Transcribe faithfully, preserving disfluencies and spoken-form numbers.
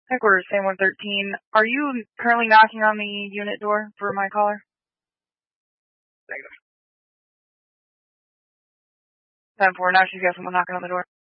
Headquarters, San one thirteen. Are you currently knocking on the unit door for my caller? Negative. ten four, now she's got someone knocking on the door.